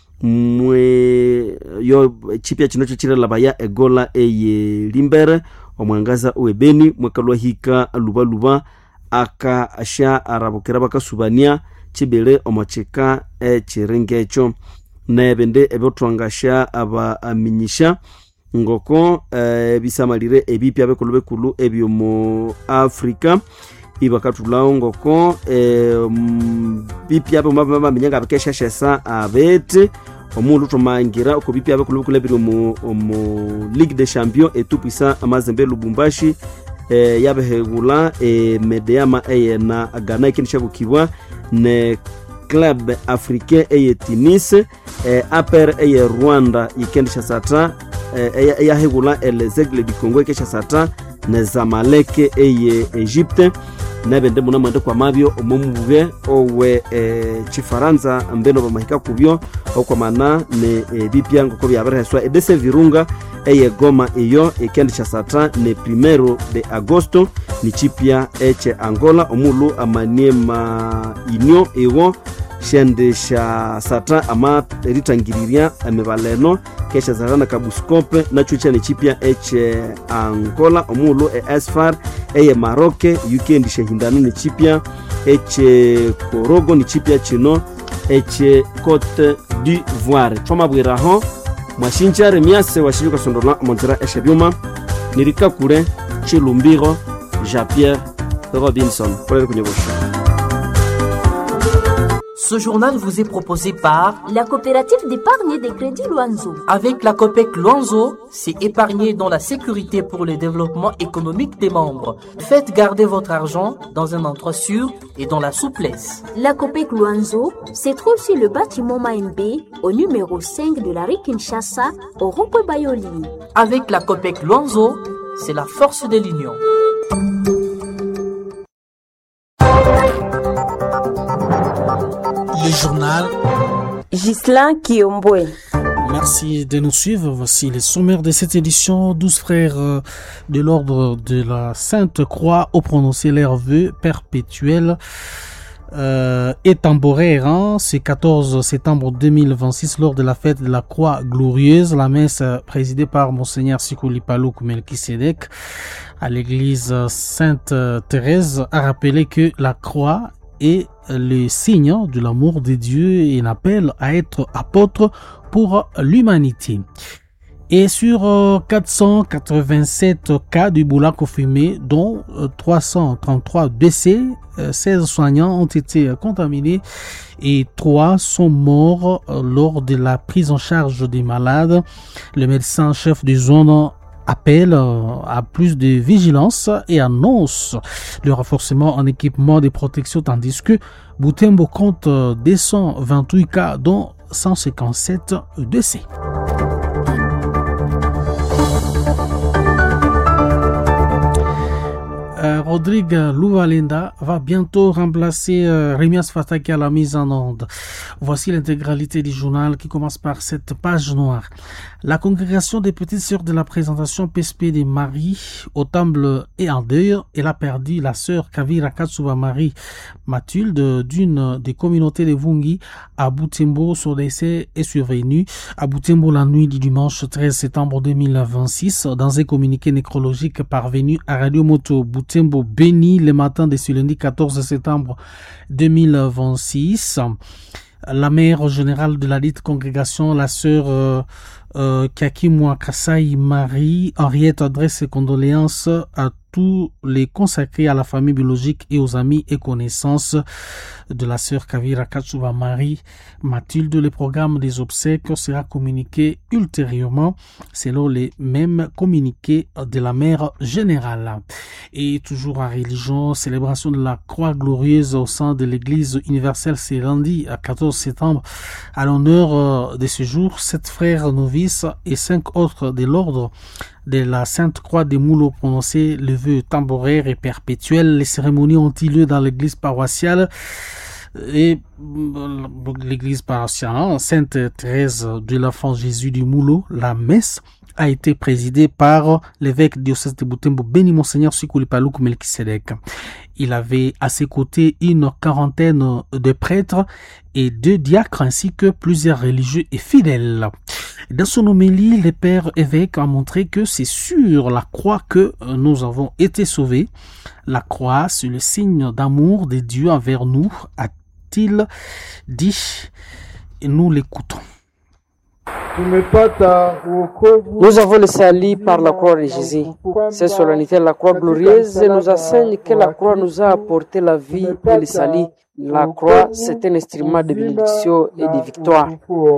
mwe yo chipia chinocho chile labaya e gola eye Limbere omwangaza uwebeni mwekalwa hika luba luba aka asha arabokera bakasubania chibele omocheka e chirengecho nebende ebotwangasha aba aminyisha ngoko e, bisamalire ebipya bekulu bekulu ebyo mu Afrika ibakatulawo ngoko e, m, bipya byo mababa minyenga bekesha shesa abete omuntu tomangira uko bipya bekulu bekulu ebyo mu, mu Ligue des Champions etupisa Amazembe Lubumbashi e, yabehegula e, Medeama eye na Ghana ikinisha kukibwa ne Club Africain eye Tunis e, Aper eye Rwanda ikendisha sata e, e, yahegula Les Aigles du Congo ikesha sata ne Zamalek eye Egypte nabende muna mwende kwa mabyo omumubuge owe e, chifaranza mbeno bamahika kubyo okwa mana ne e, bipya ngoko byabereheswa edese virunga eye Goma iyo ikendisha sata ne primero de agosto ni chipya eche Angola omulu amaniema inyo ewo shendesha sata ama ritangiriria amebaleno kesha zarana kabuskope na chucha ni chipya eche Angola omulu e Asfar eye Maroke yukendi shehindano ni chipya eche Korogo ni chipya chino eche Cote d'Ivoire toma bwiraho mwashinjare miase washijuka sondola monzera eshebyuma nirika kure chilumbiro Jean-Pierre Robinson pour kunyobosha. Ce journal vous est proposé par la coopérative d'épargne et de crédit Luanzo. Avec la Copec Luanzo, c'est épargner dans la sécurité pour le développement économique des membres. Faites garder votre argent dans un endroit sûr et dans la souplesse. La Copec Luanzo se trouve sur le bâtiment Maembe au numéro cinq de la rue Kinshasa au rond-point Bayoli. Avec la Copec Luanzo, c'est la force de l'union. Le journal Ghislain Kiombwe. Merci de nous suivre. Voici les sommaires de cette édition. douze frères de l'ordre de la Sainte Croix ont prononcé leurs vœux perpétuels euh, et temporaires. Hein. C'est quatorze septembre deux mille vingt-six lors de la fête de la Croix glorieuse. La messe présidée par Monseigneur Sikuli Palouk Melkisedek à l'église Sainte-Thérèse a rappelé que la croix est le signe de l'amour de Dieu et un appel à être apôtre pour l'humanité. Et sur euh, quatre cent quatre-vingt-sept cas d'Ebola confirmés, dont euh, trois cent trente-trois décès, euh, seize soignants ont été euh, contaminés et trois sont morts euh, lors de la prise en charge des malades. Le médecin chef de zone appelle à plus de vigilance et annonce le renforcement en équipement de protection, tandis que Butembo compte deux cent vingt-huit cas dont cent cinquante-sept décès. Rodrigue Louvalenda va bientôt remplacer euh, Rémias Fataki à la mise en onde. Voici l'intégralité du journal qui commence par cette page noire. La congrégation des petites sœurs de la présentation P S P de Marie au temple et en deuil, elle a perdu la sœur Kavira Katsuba Marie Mathilde d'une des communautés de Vungi à Butembo. Son décès est survenu à Butembo la nuit du dimanche treize septembre deux mille vingt-six. Dans un communiqué nécrologique parvenu à Radio Moto Butembo béni le matin de ce lundi quatorze septembre deux mille vingt-six, la mère générale de la dite congrégation, la sœur euh, euh, Kakimwa Kasai Marie Henriette, adresse ses condoléances à tous les consacrés à la famille biologique et aux amis et connaissances de la sœur Kavira Katsuba Marie Mathilde. Le programme des obsèques sera communiqué ultérieurement selon les mêmes communiqués de la mère générale. Et toujours en religion, célébration de la croix glorieuse au sein de l'église universelle ce lundi à quatorze septembre. À l'honneur de ce jour, sept frères novices et cinq autres de l'ordre de la Sainte Croix des Moulots prononcé le vœu temporaire et perpétuel. Les cérémonies ont eu lieu dans l'église paroissiale et l'église paroissiale Sainte Thérèse de l'Enfant Jésus du Moulot. La messe a été présidée par l'évêque diocèse de Butembo, béni Monseigneur Sikuli Paluku Melkisedek. Il avait à ses côtés une quarantaine de prêtres et deux diacres ainsi que plusieurs religieux et fidèles. Dans son homélie, le père évêque a montré que c'est sur la croix que nous avons été sauvés. La croix, c'est le signe d'amour de Dieu envers nous, a-t-il dit, et nous l'écoutons. Nous avons le salut par la croix de Jésus. Cette solennité de la croix glorieuse nous enseigne que la croix nous a apporté la vie et le salut. La croix, c'est un instrument de bénédiction et de victoire.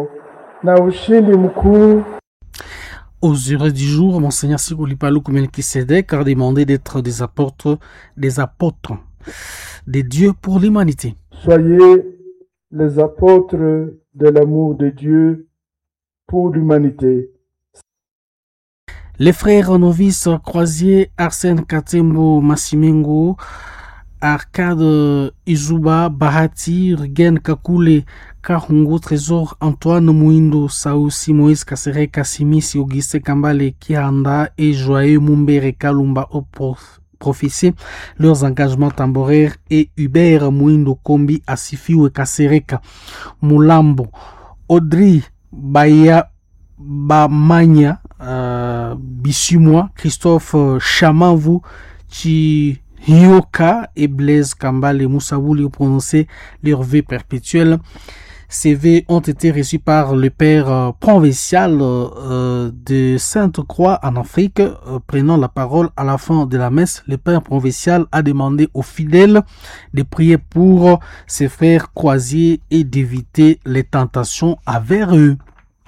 Aux heures du jour, Monseigneur Sikuli Paluku Melkisedek a demandé d'être des apôtres, des apôtres de Dieu pour l'humanité. Soyez les apôtres de l'amour de Dieu pour l'humanité. Les frères novices croisiers Arsène Katembo Massimengo, Arcade Izuba Bahati, Rugen Kakule Kahungu Trésor Antoine Mouindo Saoussi Moïse Kasere Kassimisi Auguste Kambale Kianda et Joyeux Mumbere Kalumba au prophétie leurs engagements temporaires et Hubert Mouindo Kombi Asifiwe Kasereka Mulambo Audrey Baya Bamanya euh, Bissumoi Christophe Chamanvu Chi Hioka et Blaise Kambale Moussaouli ont prononcé leur vœux perpétuels. Ces vœux ont été reçus par le père euh, provincial euh, de Sainte-Croix en Afrique. Euh, prenant la parole à la fin de la messe, le père provincial a demandé aux fidèles de prier pour ses frères croisiers et d'éviter les tentations envers eux.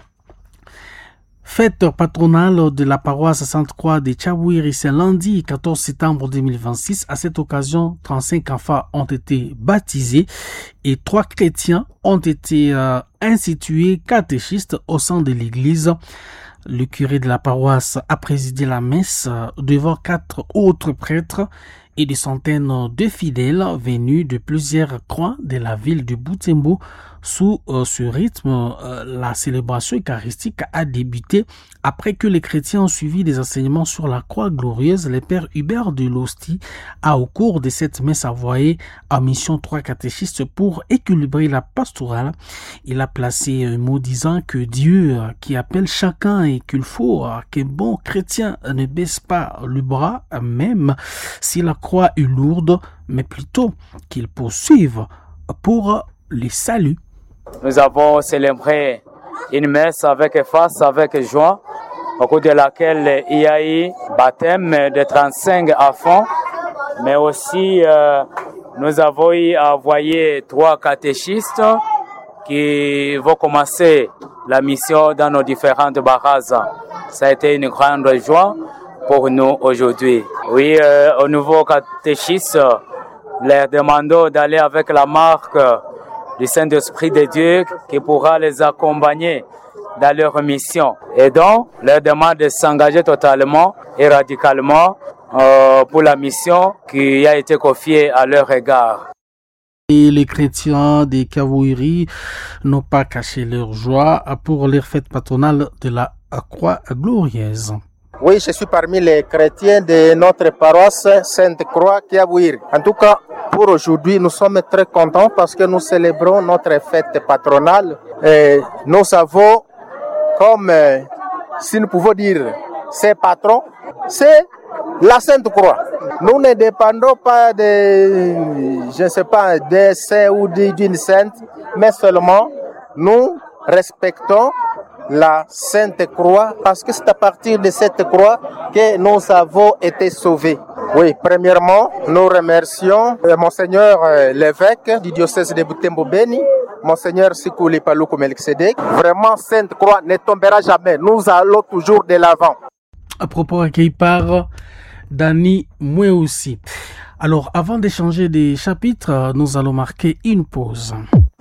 Fête patronale de la paroisse Sainte-Croix de Tchabouiri, c'est lundi quatorze septembre deux mille vingt-six. À cette occasion, trente-cinq enfants ont été baptisés et trois chrétiens ont été euh, institués catéchistes au sein de l'église. Le curé de la paroisse a présidé la messe devant quatre autres prêtres et des centaines de fidèles venus de plusieurs coins de la ville de Butembo. Sous euh, ce rythme, euh, la célébration eucharistique a débuté après que les chrétiens ont suivi des enseignements sur la croix glorieuse. Le père Hubert de Losty a, au cours de cette messe, envoyé en mission trois catéchistes pour équilibrer la pastorale. Il a placé un mot disant que Dieu euh, qui appelle chacun et qu'il faut euh, qu'un bon chrétien ne baisse pas le bras, même si la croix est lourde, mais plutôt qu'il poursuive pour le salut. Nous avons célébré une messe avec force, avec joie, au cours de laquelle il y a eu baptême de trente-cinq enfants, mais aussi euh, nous avons eu envoyé trois catéchistes qui vont commencer la mission dans nos différentes barases. Ça a été une grande joie pour nous aujourd'hui. Oui, euh, au nouveau catéchistes, leur demandons d'aller avec la marque du Saint-Esprit de Dieu qui pourra les accompagner dans leur mission. Et donc, leur demande de s'engager totalement et radicalement euh, pour la mission qui a été confiée à leur égard. Et les chrétiens des Kawiri n'ont pas caché leur joie pour leur fête patronale de la Croix glorieuse. Oui, je suis parmi les chrétiens de notre paroisse Sainte-Croix Kiabouiri. En tout cas, pour aujourd'hui, nous sommes très contents parce que nous célébrons notre fête patronale. Et nous avons, comme euh, si nous pouvons dire, ces patrons, c'est la Sainte-Croix. Nous ne dépendons pas de, je ne sais pas, d'un saint ou d'une sainte, mais seulement nous respectons la Sainte Croix parce que c'est à partir de cette croix que nous avons été sauvés. Oui, premièrement, nous remercions euh, Monseigneur euh, l'évêque du diocèse de Butembo-Beni, Monseigneur Sikouli Paloukou Melkisedek. Vraiment, Sainte Croix ne tombera jamais. Nous allons toujours de l'avant. À propos accueilli par Dani Mouéoussi. Alors, avant d'échanger des chapitres, nous allons marquer une pause.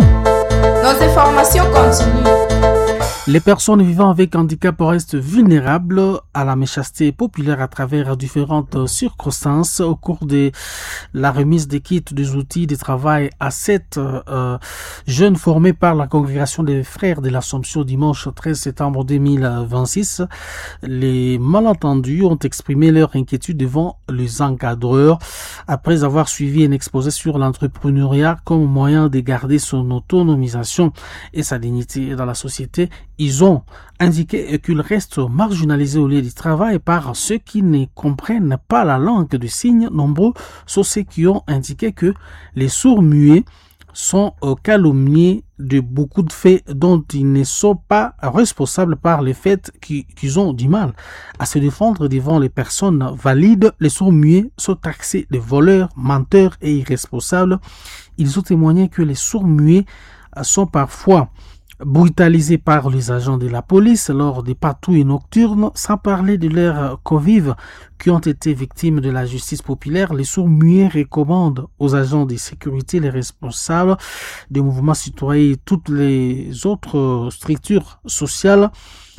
Nos informations continuent. Les personnes vivant avec handicap restent vulnérables à la méchanceté populaire à travers différentes circonstances. Au cours de la remise des kits des outils de travail à sept euh, jeunes formés par la congrégation des frères de l'Assomption dimanche treize septembre deux mille vingt-six, les malentendus ont exprimé leur inquiétude devant les encadreurs après avoir suivi un exposé sur l'entrepreneuriat comme moyen de garder son autonomisation et sa dignité dans la société. Ils ont indiqué qu'ils restent marginalisés au lieu du travail par ceux qui ne comprennent pas la langue de signes. Nombreux sont ceux qui ont indiqué que les sourds-muets sont calomniés de beaucoup de faits dont ils ne sont pas responsables par le fait qu'ils ont du mal à se défendre devant les personnes valides. Les sourds-muets sont taxés de voleurs, menteurs et irresponsables. Ils ont témoigné que les sourds-muets sont parfois brutalisés par les agents de la police lors des patrouilles nocturnes, sans parler de leurs convives qui ont été victimes de la justice populaire. Les sourds-muets recommandent aux agents de sécurité, les responsables des mouvements citoyens et toutes les autres structures sociales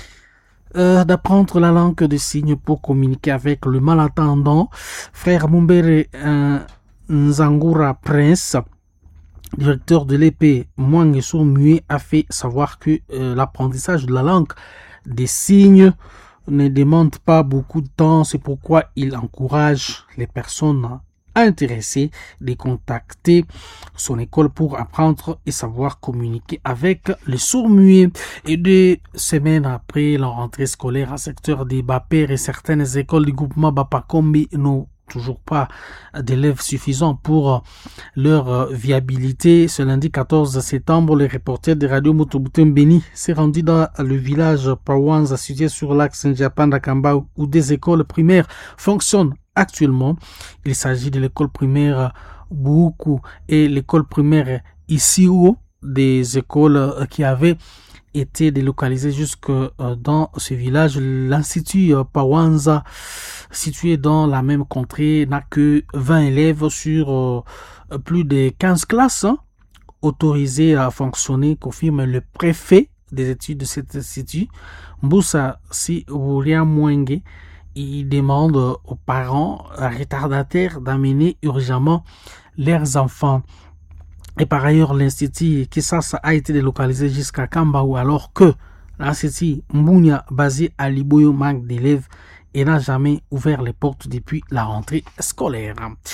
euh, d'apprendre la langue des signes pour communiquer avec le malentendant. Frère Mumbere euh, Nzangura Prince, directeur de l'E P Mouang Sourd-Muet, a fait savoir que euh, l'apprentissage de la langue des signes ne demande pas beaucoup de temps. C'est pourquoi il encourage les personnes intéressées de contacter son école pour apprendre et savoir communiquer avec les sourds-muets. Et deux semaines après la rentrée scolaire, à secteur des Bapères et certaines écoles du groupement Bapakombi n'ont toujours pas d'élèves suffisants pour leur viabilité. Ce lundi quatorze septembre, le reporter de Radio Motobutin-Beni s'est rendu dans le village Pawanza situé sur l'axe Njapanda-Kamba où des écoles primaires fonctionnent actuellement. Il s'agit de l'école primaire Boukou et l'école primaire Isiou, des écoles qui avaient été délocalisées jusque dans ce village. L'institut Pawanza, situé dans la même contrée, n'a que vingt élèves sur euh, plus de quinze classes hein, autorisées à fonctionner, confirme le préfet des études de cet institut, Mboussa Siwuria Mwenge. Il demande aux parents retardataires d'amener urgemment leurs enfants. Et par ailleurs, l'institut Kisasa a été délocalisé jusqu'à Kambaou alors que l'institut Mbounia, basé à Liboyo, manque d'élèves et n'a jamais ouvert les portes depuis la rentrée scolaire.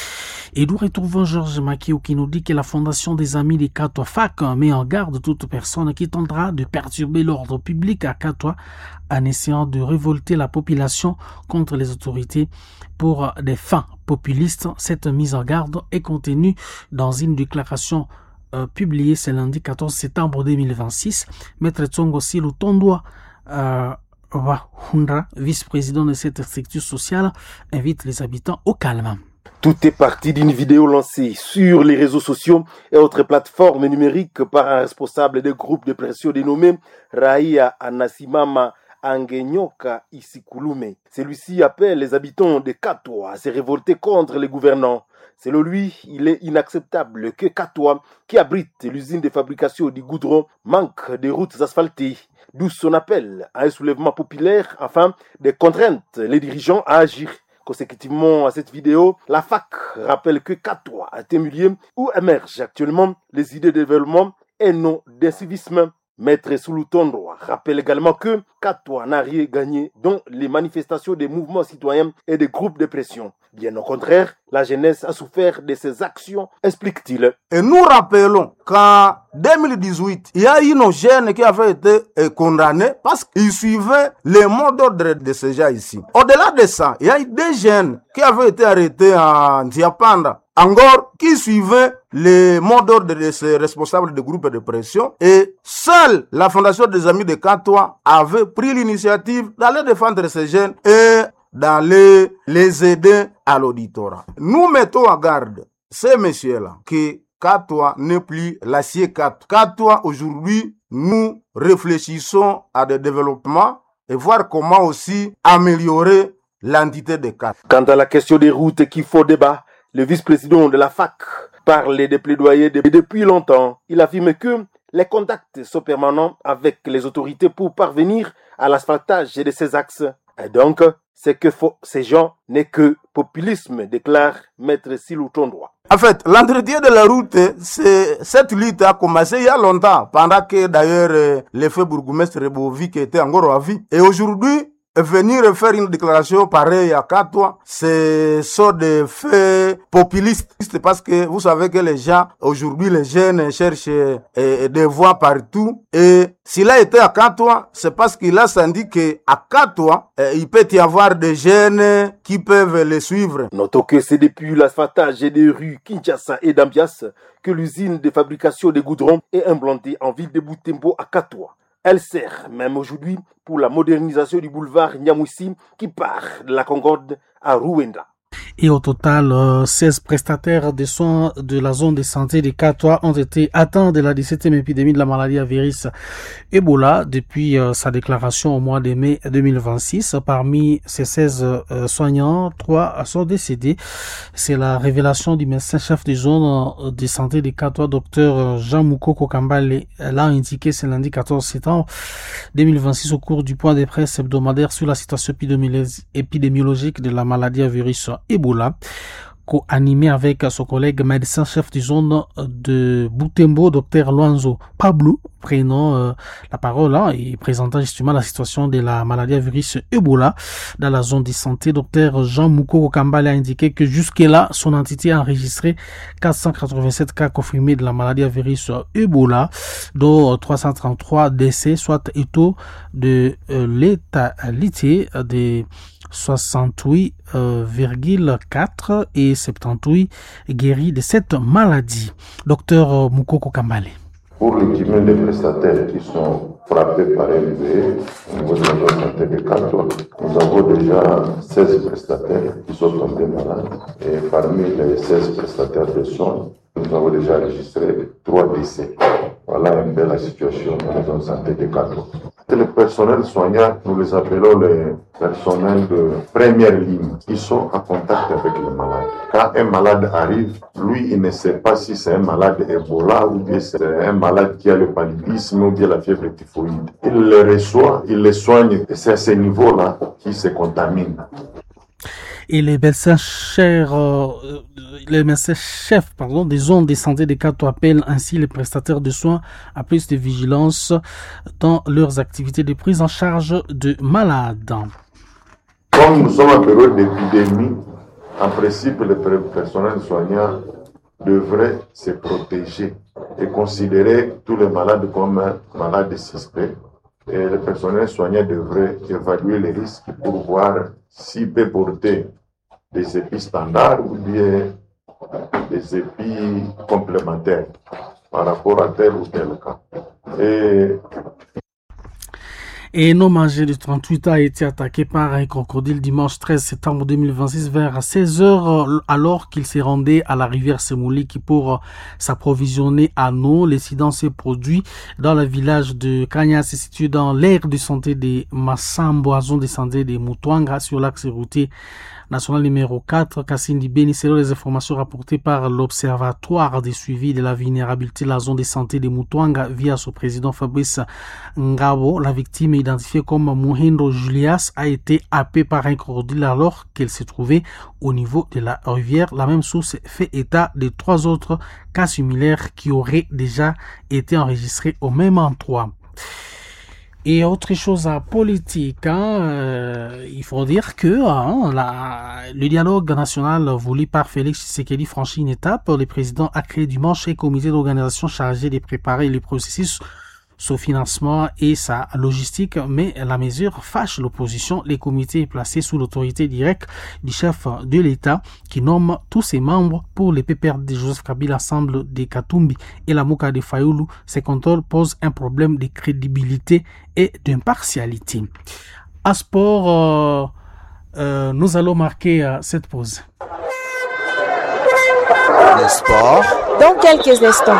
Et nous retrouvons Georges Makio qui nous dit que la Fondation des Amis des Katoa F A C met en garde toute personne qui tentera de perturber l'ordre public à Katoa en essayant de révolter la population contre les autorités pour des fins populistes. Cette mise en garde est contenue dans une déclaration euh, publiée ce lundi quatorze septembre deux mille vingt-six. Maître Tsongo Silou Tondwa, euh, Wahundra, vice-président de cette structure sociale, invite les habitants au calme. Tout est parti d'une vidéo lancée sur les réseaux sociaux et autres plateformes numériques par un responsable des groupes de pression dénommé Raia Anasimama Angenyoka Isikulume. Celui-ci appelle les habitants de Katoa à se révolter contre les gouvernants. Selon lui, il est inacceptable que Katoa, qui abrite l'usine de fabrication du goudron, manque de routes asphaltées. D'où son appel à un soulèvement populaire afin de contraindre les dirigeants à agir Consécutivement à cette vidéo, la F A C rappelle que Katoa est un milieu où émergent actuellement les idées de développement et non d'incivisme. Maître Soulou-Tondroa rappelle également que Katoa n'a rien gagné dans les manifestations des mouvements citoyens et des groupes de pression. Bien au contraire, la jeunesse a souffert de ces actions, explique-t-il. Et nous rappelons qu'en deux mille dix-huit, il y a eu nos jeunes qui avaient été eh, condamnés parce qu'ils suivaient les mots d'ordre de ces gens ici. Au-delà de ça, il y a eu des jeunes qui avaient été arrêtés en Diapanda, encore qui suivaient les mots d'ordre de ces responsables de groupes de pression, et seule la Fondation des Amis de Katoa avait pris l'initiative d'aller défendre ces jeunes et d'aller les aider à l'auditorat. Nous mettons en garde ces messieurs-là que Katoa n'est plus l'acier Katoa. Katoa, aujourd'hui, nous réfléchissons à des développements et voir comment aussi améliorer l'entité de Katoa. Quant à la question des routes qui font débat, le vice-président de la F A C parle des plaidoyers de, depuis longtemps. Il affirme que les contacts sont permanents avec les autorités pour parvenir à l'asphaltage de ces axes. Et donc, ce que font ces gens n'est que populisme, déclare Maître Soulou-Tondroa. En fait, l'entretien de la route, c'est, cette lutte a commencé il y a longtemps, pendant que d'ailleurs euh, le feu bourgmestre Rebovic était encore à vie. Et aujourd'hui, venir faire une déclaration pareille à Katoa, c'est ça de faits populistes. C'est parce que vous savez que les gens, aujourd'hui, les jeunes cherchent eh, des voix partout. Et s'il a été à Katoa, c'est parce qu'il a senti qu'à Katoa, eh, il peut y avoir des jeunes qui peuvent les suivre. Notons que c'est depuis l'asphaltage des rues Kinshasa et d'Ambias que l'usine de fabrication de goudron est implantée en ville de Butembo à Katoa. Elle sert même aujourd'hui pour la modernisation du boulevard Nyamwisi qui part de la Concorde à Rouenda. Et au total, euh, seize prestataires de soins de la zone de santé de Katoa ont été atteints de la dix-septième épidémie de la maladie à virus Ebola depuis euh, sa déclaration au mois de mai deux mille vingt-six. Parmi ces seize euh, soignants, trois sont décédés. C'est la révélation du médecin-chef de zone de santé de Katoa, docteur Jean Moukoko Kambale, l'a indiqué ce lundi quatorze septembre deux mille vingt-six au cours du point de presse hebdomadaire sur la situation épidémiologique de la maladie à virus Ebola, co-animé avec son collègue médecin-chef de zone de Butembo, docteur Luanzo Pablo, prenant euh, la parole hein, et présentant justement la situation de la maladie à virus Ebola dans la zone de santé. Docteur Jean Moukoko Kambale a indiqué que jusque-là, son entité a enregistré quatre cent quatre-vingt-sept cas confirmés de la maladie à virus Ebola, dont trois cent trente-trois décès, soit un taux de euh, létalité de soixante-huit virgule quatre et soixante-dix-huit guéris de cette maladie. Docteur Moukoko Kambale. Pour le cumul des prestataires qui sont frappés par L V au niveau de la zone santé de Katoa, nous avons déjà seize prestataires qui sont tombés malades. Et parmi les seize prestataires de soins, nous avons déjà enregistré trois décès. Voilà un peu la situation dans la zone santé de Katoa. Le personnel soignant, nous les appelons les personnels de première ligne. Ils sont en contact avec le malade. Quand un malade arrive, lui, il ne sait pas si c'est un malade Ebola ou bien c'est un malade qui a le paludisme ou bien la fièvre typhoïde. Il le reçoit, il le soigne et c'est à ce niveau-là qu'il se contamine. Et les médecins chers, euh, les médecins chefs, pardon, des zones de santé de Katoa appellent ainsi les prestataires de soins à plus de vigilance dans leurs activités de prise en charge de malades. Comme nous sommes en période d'épidémie, en principe, le personnel soignant devrait se protéger et considérer tous les malades comme malades suspects. Et le personnel soignant devrait évaluer les risques pour voir s'il peut porter des épis standards ou bien des épis complémentaires par rapport à tel ou tel cas. Et Et un homme âgé de trente-huit ans a été attaqué par un crocodile dimanche treize septembre deux mille vingt-six vers seize heures alors qu'il s'est rendu à la rivière Semouliki pour s'approvisionner à eau. L'incident s'est produit dans le village de Kanyas, situé dans l'aire de santé de Massambo, à zone de santé de Mutwanga, sur l'axe routier national numéro quatre, Kassindi Beni, selon les informations rapportées par l'Observatoire des suivis de la vulnérabilité de la zone de santé de Mutuanga via son président Fabrice Ngabo, la victime identifiée comme Muhindo Julias a été happée par un crocodile alors qu'elle se trouvait au niveau de la rivière. La même source fait état de trois autres cas similaires qui auraient déjà été enregistrés au même endroit. Et autre chose à politique, hein, euh, il faut dire que hein, la, le dialogue national voulu par Félix Tshisekedi franchit une étape. Le président a créé dimanche un comité d'organisation chargé de préparer le processus, son financement et sa logistique, mais la mesure fâche l'opposition. Le comité est placé sous l'autorité directe du chef de l'État qui nomme tous ses membres. Pour les P P R D Joseph Kabila, Ensemble de Katumbi et la Mouka de Fayoulou, ces contrôles posent un problème de crédibilité et d'impartialité. À sport, euh, euh, nous allons marquer euh, cette pause. Le sport dans quelques instants.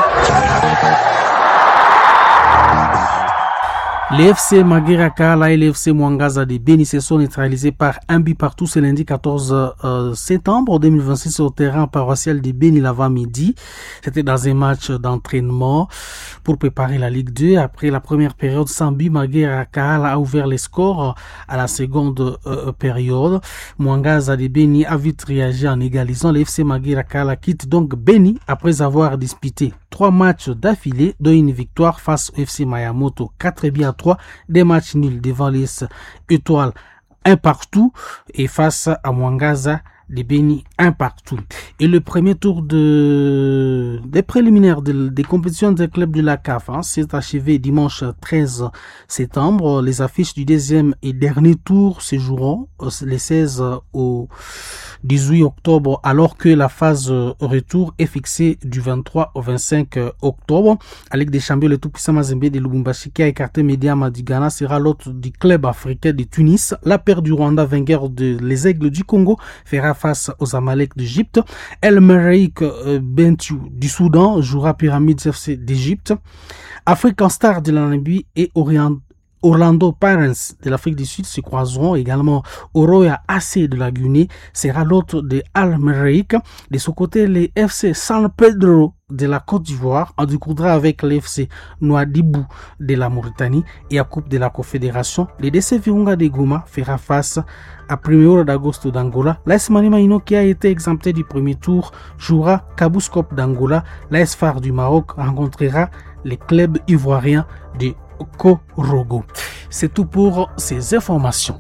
Les F C Magera Kala et les F C Mwangaza de Beni se sont neutralisés par un but partout ce lundi quatorze septembre deux mille vingt-six au terrain paroissial de Beni l'avant-midi. C'était dans un match d'entraînement pour préparer la Ligue deux. Après la première période sans but, Magera Kala a ouvert les scores à la seconde euh, période. Mwangaza de Beni a vite réagi en égalisant. Les F C Magera Kala quitte donc Beni après avoir disputé trois matchs d'affilée, dont une victoire face au F C Mayamoto, quatre buts à trois, des matchs nuls devant les Étoiles, un partout, et face à Mwangaza de Beni, un partout. Et le premier tour de, des préliminaires de, des compétitions des clubs de la C A F hein, s'est achevé dimanche treize septembre. Les affiches du deuxième et dernier tour se joueront les seize au dix-huit octobre, alors que la phase retour est fixée du vingt-trois au vingt-cinq octobre. La Ligue des champions, le tout-puissant Mazembe de Lubumbashi qui a écarté Mediama du Ghana sera l'hôte du club africain de Tunis. La paire du Rwanda, vainqueur de les Aigles du Congo, fera face aux Amalek d'Égypte. El Merreikh euh, Bentiu du Soudan jouera Pyramids F C d'Égypte. African Star de la Namibie et Orient Orlando Pirates de l'Afrique du Sud se croiseront également. Oroya A C de la Guinée sera l'hôte de Al Merreikh. De son côté, les F C San Pedro de la Côte d'Ivoire en découdra avec les F C Nouadhibou de la Mauritanie et à Coupe de la Confédération. Le D C Virunga de Goma fera face à Primeiro d'Agosto d'Angola. L'A S Maniema Union qui a été exempté du premier tour jouera Kabuskop d'Angola. L'A S F A R du Maroc rencontrera les clubs ivoiriens de Korogo. C'est tout pour ces informations.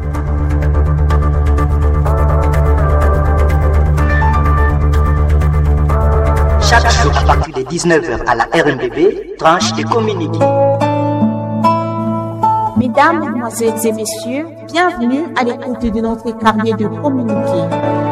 Chaque jour à partir de dix-neuf heures à la R M B B, tranche de communiqué. Mesdames, Mesdemoiselles et Messieurs, bienvenue à l'écoute de notre carnet de communiqué.